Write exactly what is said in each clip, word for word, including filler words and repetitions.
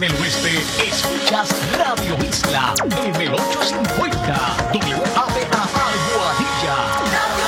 en el oeste, escuchas Radio Isla en el ochocientos cincuenta W A B A Aguadilla.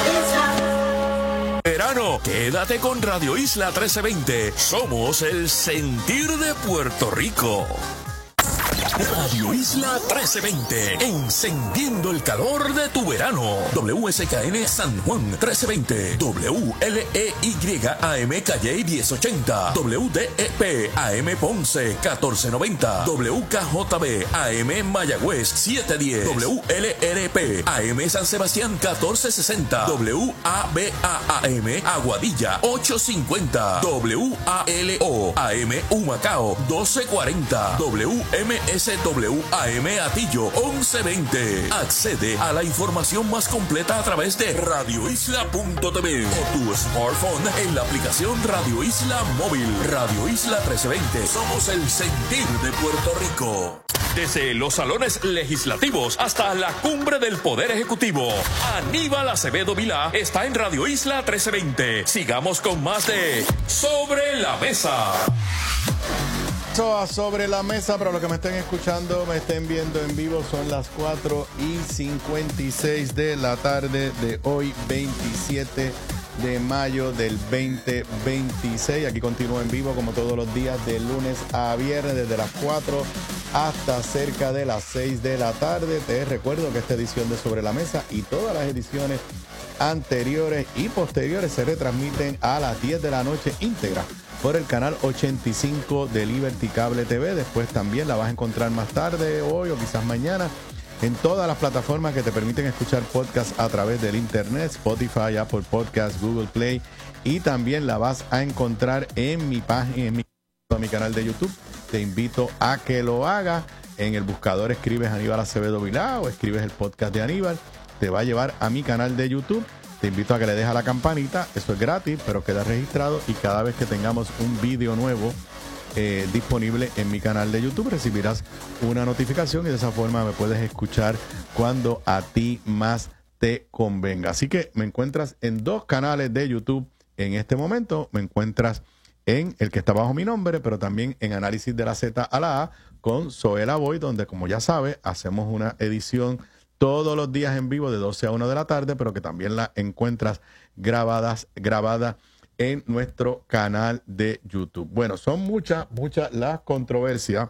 Verano, quédate con Radio Isla trece veinte. Somos el sentir de Puerto Rico. Radio Isla trece veinte, encendiendo el calor de tu verano. W S K N San Juan trece veinte, W L E Y A M Calle diez ochenta, W D E P A M Ponce catorce noventa, W K J B A M Mayagüez siete diez, W L R P A M San Sebastián catorce sesenta, W A B A A M Aguadilla ocho cincuenta, W A L O A M Humacao doce cuarenta, W M S W A M Atillo once veinte. Accede a la información más completa a través de radio isla punto t v o tu smartphone en la aplicación Radio Isla Móvil. Radio Isla trece veinte. Somos el sentir de Puerto Rico. Desde los salones legislativos hasta la cumbre del Poder Ejecutivo, Aníbal Acevedo Vilá está en Radio Isla trece veinte. Sigamos con más de Sobre la Mesa. A Sobre la Mesa, para los que me estén escuchando, me estén viendo en vivo, son las cuatro y cincuenta y seis de la tarde de hoy, veintisiete de mayo del veinte veintiséis. Aquí continúo en vivo como todos los días, de lunes a viernes, desde las cuatro hasta cerca de las seis de la tarde. Te recuerdo que esta edición de Sobre la Mesa y todas las ediciones anteriores y posteriores se retransmiten a las diez de la noche íntegra por el canal ochenta y cinco de Liberty Cable T V. Después también la vas a encontrar más tarde, hoy o quizás mañana, en todas las plataformas que te permiten escuchar podcasts a través del internet, Spotify, Apple Podcasts, Google Play, y también la vas a encontrar en mi página, en mi, en mi canal de YouTube. Te invito a que lo hagas. En el buscador escribes Aníbal Acevedo Vilá o escribes el podcast de Aníbal. Te va a llevar a mi canal de YouTube. Te invito a que le dejes a la campanita, eso es gratis, pero queda registrado, y cada vez que tengamos un vídeo nuevo eh, disponible en mi canal de YouTube recibirás una notificación, y de esa forma me puedes escuchar cuando a ti más te convenga. Así que me encuentras en dos canales de YouTube en este momento. Me encuentras en el que está bajo mi nombre, pero también en Análisis de la Z a la A con Zoela Boy, donde, como ya sabes, hacemos una edición todos los días en vivo de doce a una de la tarde, pero que también la encuentras grabadas, grabada en nuestro canal de YouTube. Bueno, son muchas, muchas las controversias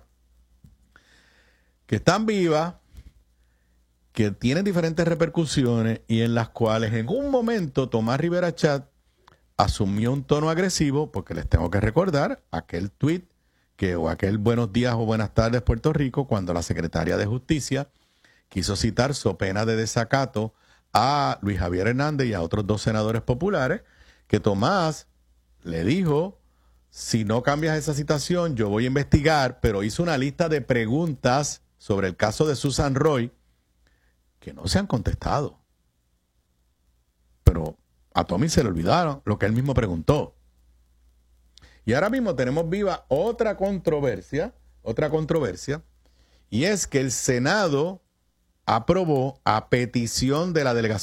que están vivas, que tienen diferentes repercusiones y en las cuales en un momento Tomás Rivera Chat asumió un tono agresivo, porque les tengo que recordar aquel tuit que, o aquel buenos días o buenas tardes Puerto Rico, cuando la secretaria de Justicia quiso citar so pena de desacato a Luis Javier Hernández y a otros dos senadores populares, que Tomás le dijo: si no cambias esa citación, yo voy a investigar, pero hizo una lista de preguntas sobre el caso de Susan Roy que no se han contestado. Pero a Tommy se le olvidaron lo que él mismo preguntó. Y ahora mismo tenemos viva otra controversia, otra controversia, y es que el Senado aprobó, a petición de la delegación